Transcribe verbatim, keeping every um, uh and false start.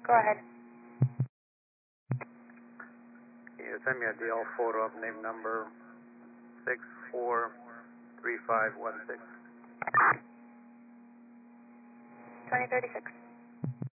Go ahead. Can you send me a D L photo of name number six four three five one six? twenty thirty-six.